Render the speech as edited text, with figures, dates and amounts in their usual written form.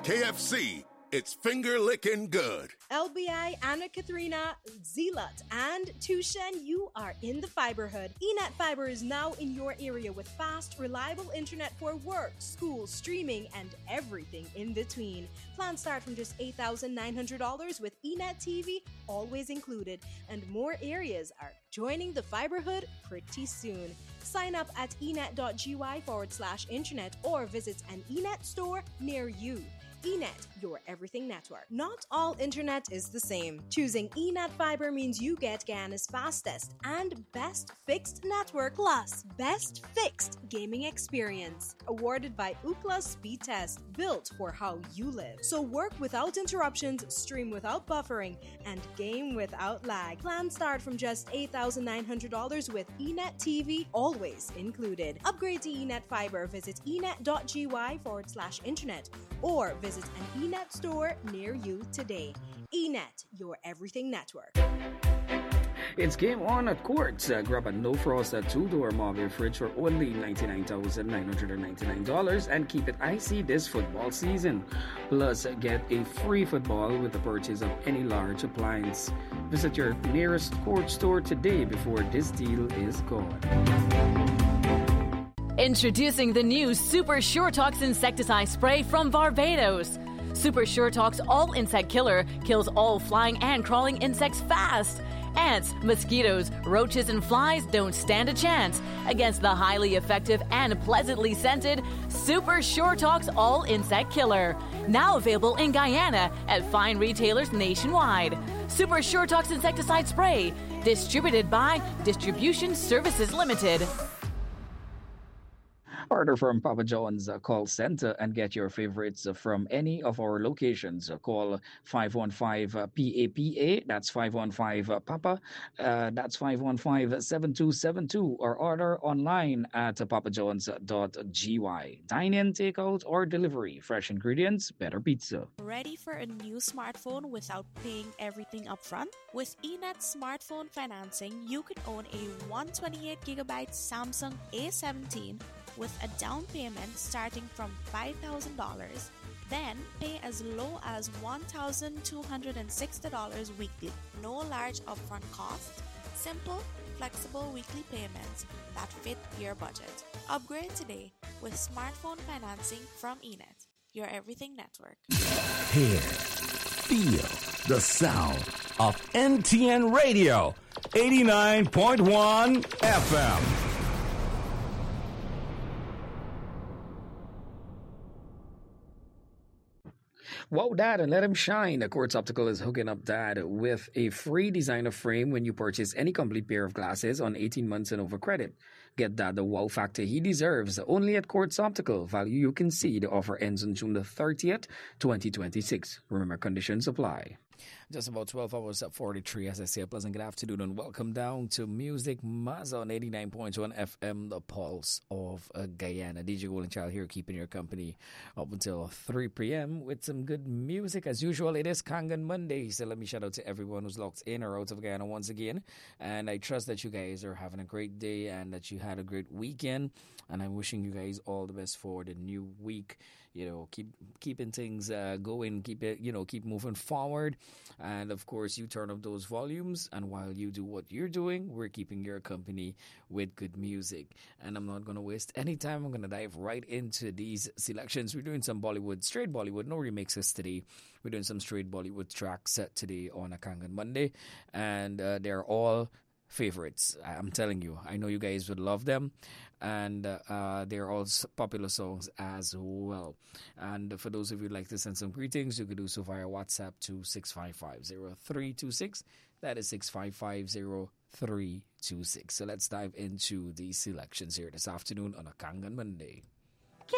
KFC, it's finger-licking good. LBI, Anna Katharina, Zealot, and Tushen, you are in the Fiberhood. eNet Fiber is now in your area with fast, reliable internet for work, school, streaming, and everything in between. Plans start from just $8,900 with eNet TV always included, and more areas are joining the Fiberhood pretty soon. Sign up at enet.gy/internet or visit an eNet store near you. eNet, your everything network. Not all internet is the same. Choosing eNet Fiber means you get Guyana's fastest and best fixed network plus best fixed gaming experience. Awarded by Ookla Speed Test, built for how you live. So work without interruptions, stream without buffering, and game without lag. Plans start from just $8,900 with eNet TV always included. Upgrade to eNet Fiber. Visit enet.gy/internet or visit an eNet store near you today. eNet, your everything network. It's game on at Quartz. Grab a no-frost two-door Marvel fridge for only $99,999 and keep it icy this football season. Plus, get a free football with the purchase of any large appliance. Visit your nearest Quartz store today before this deal is gone. Introducing the new Super Sure Tox insecticide spray from Barbados. Super Sure Tox All Insect Killer kills all flying and crawling insects fast. Ants, mosquitoes, roaches, and flies don't stand a chance against the highly effective and pleasantly scented Super Sure Tox All Insect Killer. Now available in Guyana at fine retailers nationwide. Super Sure Tox insecticide spray, distributed by Distribution Services Limited. Order from Papa John's call center and get your favorites from any of our locations. Call 515-PAPA, that's 515-PAPA, that's 515-7272, or order online at papajohns.gy. Dine-in, takeout, or delivery. Fresh ingredients, better pizza. Ready for a new smartphone without paying everything upfront? With eNet smartphone financing, you can own a 128GB Samsung A17 with a down payment starting from $5,000, then pay as low as $1,260 weekly. No large upfront cost, simple, flexible weekly payments that fit your budget. Upgrade today with smartphone financing from eNet, your everything network. Hear, feel the sound of NTN Radio, 89.1 FM. Wow, Dad, and let him shine. Quartz Optical is hooking up Dad with a free designer frame when you purchase any complete pair of glasses on 18 months and over credit. Get Dad the wow factor he deserves only at Quartz Optical. Value you can see. The offer ends on June the 30th, 2026. Remember, conditions apply. Just about 12 hours at 43, as I say, a pleasant good afternoon and welcome down to Music Mazza on 89.1 FM, the pulse of Guyana. DJ Golden Child here, keeping your company up until 3 p.m. with some good music. As usual, it is Kangen Monday, so let me shout out to everyone who's locked in or out of Guyana once again. And I trust that you guys are having a great day and that you had a great weekend. And I'm wishing you guys all the best for the new week. You know, keeping things going, keep moving forward. And of course, you turn up those volumes. And while you do what you're doing, we're keeping your company with good music. And I'm not going to waste any time. I'm going to dive right into these selections. We're doing some Bollywood, straight Bollywood, no remixes today. We're doing some straight Bollywood tracks today on a Kangen Monday. And they're all favorites. I'm telling you, I know you guys would love them, and they're all popular songs as well. And for those of you who'd like to send some greetings, you could do so via WhatsApp to 655-0326. That is 655-0326. So let's dive into the selections here this afternoon on a Kangen Monday.